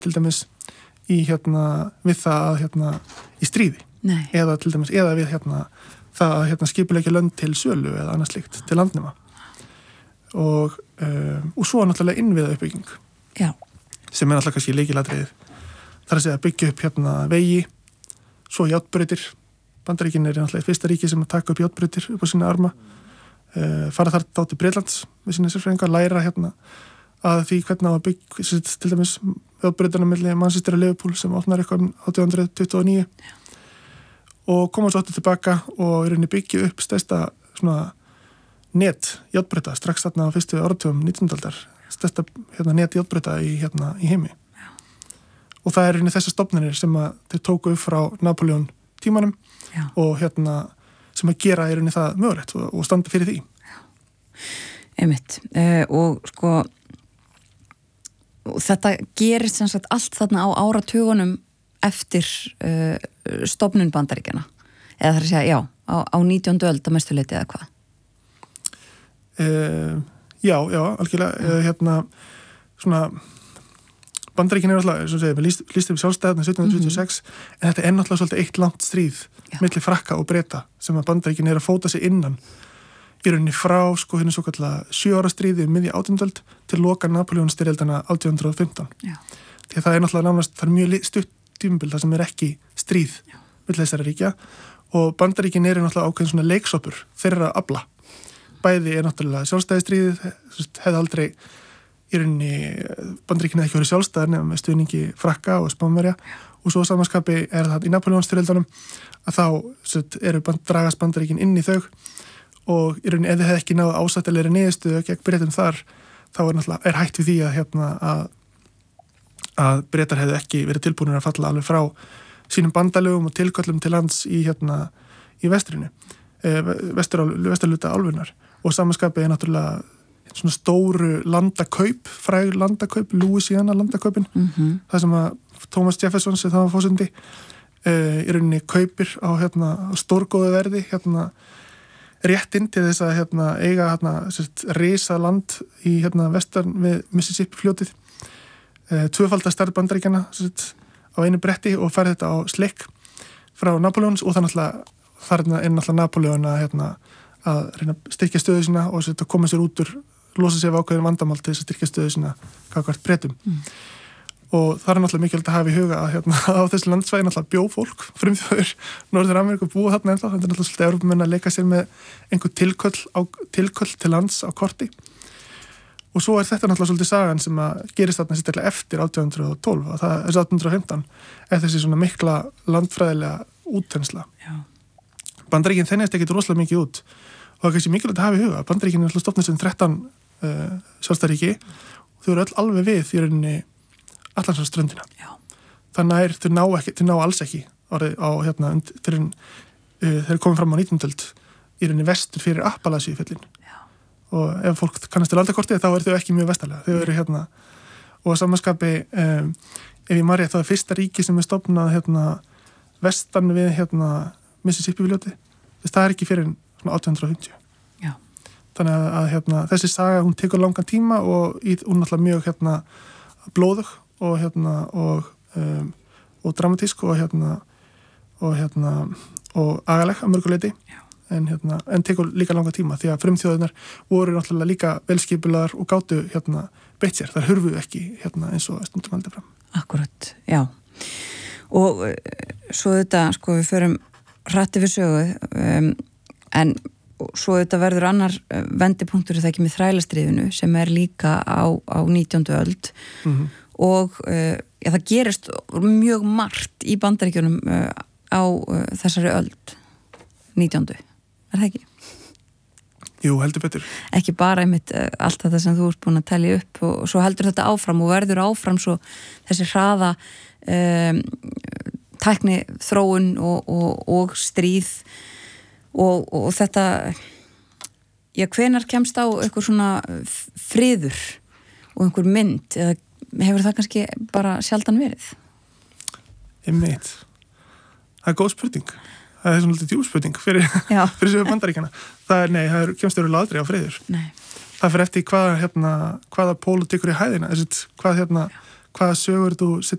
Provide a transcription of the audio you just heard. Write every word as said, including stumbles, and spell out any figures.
til dæmis í hérna við það að hérna í stríði Nei. eða til dæmis eða við hérna það að hérna skipuleggja lönd til sölu eða annað slíkt til landnema og, um, og svo náttúrulega innviða uppbygging Já. sem er náttúrulega kannski lykilatriðið þar að segja að byggja upp hérna vegi svo járnbrautir Bandaríkin er náttúrulega fyrsta ríki sem að taka upp járnbrautir upp á sína arma uh, fara þar þá til Bretlands með sína sérfræðingar, læra hérna að því hvernig á að byggja til dæmis járnbrautarna milli Manchester og Liverpool sem opnar eitthvað átján hundruð tuttugu og níu Já. Og koma svo aftur tilbaka og í rauninni byggja upp stærsta svona net járnbrauta strax þarna á fyrstu áratugum nítjándu aldar stærsta hérna, net járnbrauta í, hérna, í heimi Já. Og það er rauninni þessar stofnanir sem að þeir tóku upp frá Napoleon tímanum Já. Og hérna sem að gera í rauninni það mögulegt og, og standa fyrir því Já. Einmitt uh, og sko og þetta gerist sem sagt allt þarna á áratugunum eftir uh, stofnun Bandaríkjanna eða það er að segja, já, á, á nítjándu öld að mestu leyti eða hvað? Uh, já, já, algjörlega uh, hérna, svona Bandaríkin er alltaf, eins og segir, við líst, lístum sjálfstæðarna sautján hundruð tuttugu og sex mm-hmm. en þetta er náttúrulega svolítið eitt langt stríð milli Frakka og Breta sem að Bandaríkin er að fóta sig innan í rauninni frá, sko, hérna svo kallar sjö ára stríði um miðja átjándu öld til loka Napóleónsstyrjöldana átján hundruð og fimmtán Já. Því að það er náttúrulega nánast, það er mjög stutt tímabil þar sem er ekki stríð milli þessara ríkja og Bandaríkin eru náttúrulega ákveðin svona leiksoppur þeirra afla. Bæði er náttúrulega sjálfstæðisstríðið, hefði aldrei í rauninni Bandaríkin hefði ekki verið sjálfstæðar nema með stuðningi Frakka og Spánverja og svo samanskapi er það í Napóleónsstyrjöldunum að þá set, eru band, dragast Bandaríkin inn í þau og í rauninni ef þið hefði ekki náðu ásættilegri niðurstöðu gegn Bretum þar þá er náttúrulega er hætt við því að hérna að að Bretar hefði ekki verið tilbúinir að falla alveg frá sínum bandalögum og tilköllum til lands í hérna í vestrinu, eh, vesturluta álfunnar og samanskapið er náttúrulega svona stóru landakaup, fræg landakaup, Louisiana landakaupin, mm-hmm. það sem að Thomas Jefferson sem það var fórseti eh, í rauninni kaupir á hérna á stórgóðu verði hérna réttinn til þess að hérna eiga hérna sérst risa land í hérna vestan við Mississippi fljótið tvöfaldar stærð Bandaríkjanna á einu bretti og færði þetta á slikk frá Napóleons og það náttúrulega þarna er náttúrulega Napóleon að, hérna, að reyna að styrkja stöðu sína og að koma sér út úr, losa sér af ákveðin vandamál til þess að styrkja stöðu sína gagnvart Bretum mm. og það er náttúrulega mikilvægt að hafa í huga að hérna, á þessu landsvæði náttúrulega bjó fólk frumþjóðir Norður-Ameríku búa þarna ennþá, þetta er náttúrulega svolítið Evrópumenn að leika sér með einhver tilköll, á, tilköll til lands á korti og svo er þetta náttúrulega svolítið sagan sem að gerist þarna sérstæðilega eftir átján hundruð og tólf og það er átján hundruð og fimmtán er þessi svona mikla landfræðilega útþensla. Bandaríkin þennist ekkit rosalega mikið út og það er kannski mikilvægt að hafa í huga. Bandaríkin er alltaf stofnað sem þrettán uh, sjálfstæðaríki og þau eru öll alveg við í rauninni Atlantshafsströndina. Þannig að þau ná, ekki, þau ná alls ekki orðið á hérna fyrir uh, þeir komið fram á nítjándu öld í rauninni vestur fyrir Appalachíufjöllin. Og ef fólk kannast til landakortið þá eru þau ekki mjög vestarlega. Þau eru hérna og samanskapi um, ef ég maður rétt þá er fyrsta ríki sem er stofnað hérna vestan við hérna Mississippi fljótið. Þess það er ekki fyrir svona átján hundruð og fimmtíu. Já. Þannig að, að hérna þessi saga hún tekur langan tíma og í, hún náttúrulega mjög hérna blóðug og hérna og um, og dramatísk og hérna og hérna og agaleg að mörgu leyti. Já. En, hérna, en tekur líka langa tíma því að frumþjóðirnar voru náttúrulega líka velskipulaðar og gátu hérna beitt sér, þar hurfu ekki hérna eins og stundum aldrei fram. Akkurat, já. Og svo þetta, sko, við förum hrætti við sögu, um, en svo þetta verður annar vendipunktur það ekki með þrælastriðinu sem er líka á, á nítjándu öld mm-hmm. og uh, ja, það gerist mjög margt í Bandaríkjunum uh, á uh, þessari öld nítjándu. Er það ekki? Jú, heldur betur. Ekki bara einmitt uh, allt þetta sem þú ert búin að telja upp og, og svo heldur þetta áfram og verður áfram svo þessi hraða um, tækni þróun og, og, og stríð og, og þetta já, hvenær kemst á einhver svona friður og einhver mynd eða hefur það kannski bara sjaldan verið? Einmitt. Það er góð spurning. Það er svona litið djúspurning fyrir, fyrir sögur Bandaríkjana. Það er, nei, það er, kemst eru aldrei á friður. Nei. Það fyrir eftir hvaða, hérna, hvaða pólitíkur í hæðina, hvað, hérna, hvaða sögur þú